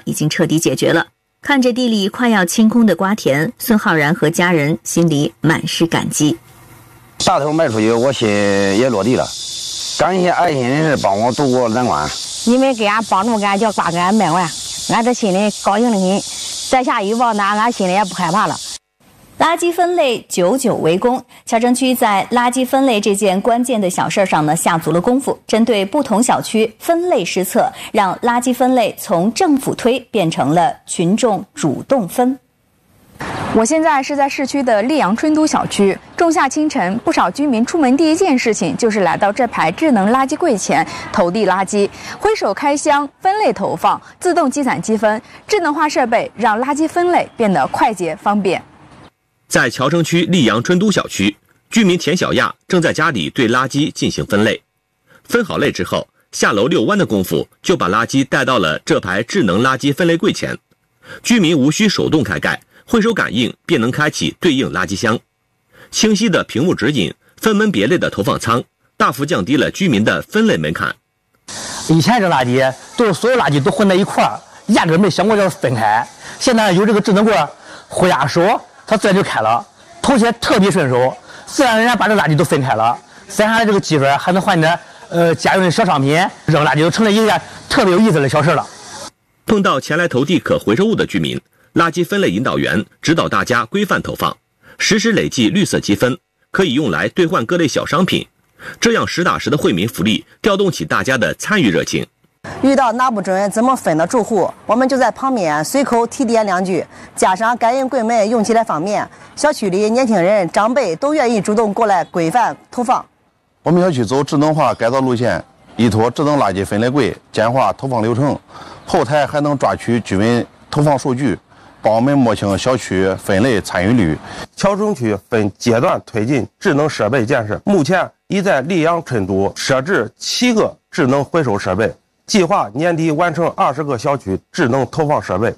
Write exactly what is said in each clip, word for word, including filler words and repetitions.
已经彻底解决了。看着地里快要清空的瓜田，孙浩然和家人心里满是感激。 大头卖出去，我心也落地了，感谢爱心人士帮我渡过难关。 你们给俺帮助俺叫瓜给俺卖完，俺这心里高兴的很。再下雨吧，那俺心里也不害怕了。 垃圾分类久久为功，桥城区在垃圾分类这件关键的小事上呢下足了功夫，针对不同小区分类施策，让垃圾分类从政府推变成了群众主动分。 我现在是在市区的溧阳春都小区，仲夏清晨，不少居民出门第一件事情就是来到这排智能垃圾柜前投递垃圾，挥手开箱分类投放，自动积攒积分，智能化设备让垃圾分类变得快捷方便。 在桥城区溧阳春都小区，居民田小亚正在家里对垃圾进行分类。分好类之后，下楼遛弯的功夫就把垃圾带到了这排智能垃圾分类柜前。居民无需手动开盖，挥手感应便能开启对应垃圾箱。清晰的屏幕指引，分门别类的投放仓，大幅降低了居民的分类门槛。 以前这垃圾都是所有垃圾都混在一块儿，压根没想过要分开。现在有这个智能柜，挥下手它自然就开了，投起来特别顺手，自然而然把这垃圾都分开了。剩下的这个积分还能换点呃家用的小商品，扔垃圾就成了一件特别有意思的小事了。 碰到前来投递可回收物的居民，垃圾分类引导员指导大家规范投放，实时累计绿色积分，可以用来兑换各类小商品。这样实打实的惠民福利，调动起大家的参与热情。 遇到拿不准怎么分的住户，我们就在旁边随口提点两句，加上感应柜门用起来方便，小区里年轻人长辈都愿意主动过来规范投放。 我们小区走智能化改造路线，依托智能垃圾分类柜简化投放流程，后台还能抓取居民投放数据，帮我们摸清小区分类参与率。 桥城区分阶段推进智能设备建设，目前已在溧阳春都设置七个智能回收设备，计划年底完成二十个小区智能投放设备。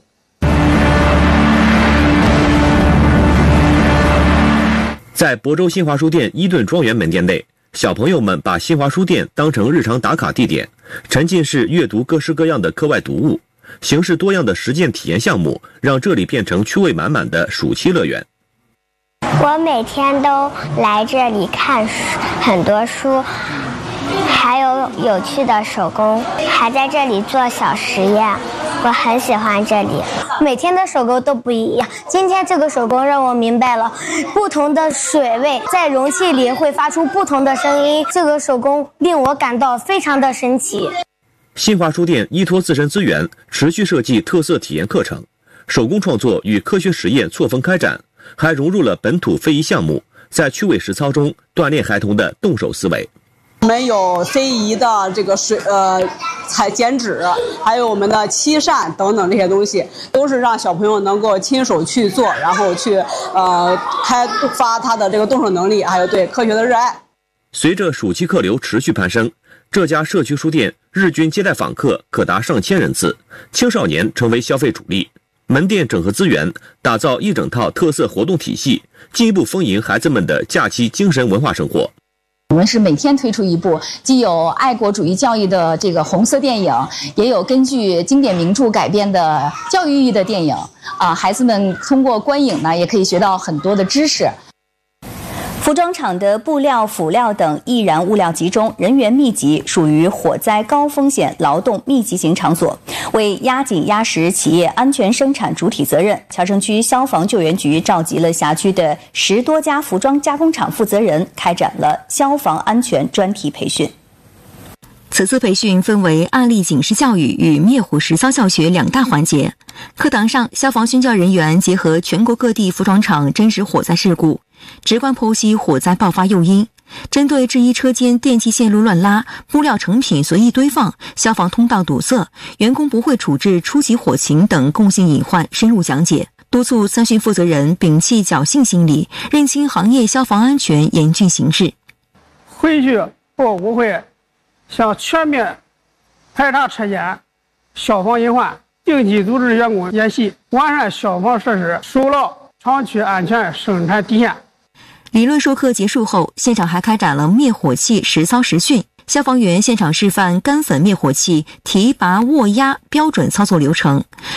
在亳州新华书店伊顿庄园门店内，小朋友们把新华书店当成日常打卡地点，沉浸式阅读各式各样的课外读物，形式多样的实践体验项目，让这里变成趣味满满的暑期乐园。 我每天都来这里看很多书，还有有趣的手工，还在这里做小实验，我很喜欢这里。每天的手工都不一样，今天这个手工让我明白了不同的水位在容器里会发出不同的声音，这个手工令我感到非常的神奇。 新华书店依托自身资源，持续设计特色体验课程，手工创作与科学实验错峰开展，还融入了本土非遗项目，在趣味实操中锻炼孩童的动手思维。 我们有非遗的这个水呃裁剪纸，还有我们的漆扇等等这些东西，都是让小朋友能够亲手去做，然后去呃开发他的这个动手能力，还有对科学的热爱。 随着暑期客流持续攀升，这家社区书店日均接待访客可达上千人次，青少年成为消费主力。门店整合资源，打造一整套特色活动体系，进一步丰盈孩子们的假期精神文化生活。 我们是每天推出一部既有爱国主义教育的这个红色电影，也有根据经典名著改编的教育意义的电影啊，孩子们通过观影呢，也可以学到很多的知识。 服装厂的布料、辅料等易燃物料集中，人员密集，属于火灾高风险劳动密集型场所。为压紧压实企业安全生产主体责任，桥城区消防救援局召集了辖区的十多家服装加工厂负责人，开展了消防安全专题培训。 此次培训分为案例警示教育与灭火实操教学两大环节。课堂上，消防宣教人员结合全国各地服装厂真实火灾事故，直观剖析火灾爆发诱因。针对制衣车间电气线路乱拉、布料成品随意堆放、消防通道堵塞、员工不会处置初级火情等共性隐患深入讲解，督促参训负责人摒弃侥幸心理，认清行业消防安全严峻形势。 回去后，我会向全面排查车间消防隐患，定期组织员工演习，完善消防设施，守牢厂区安全生产底线。 理论授课结束后，现场还开展了灭火器实操实训，消防员现场示范干粉灭火器提拔握压标准操作流程。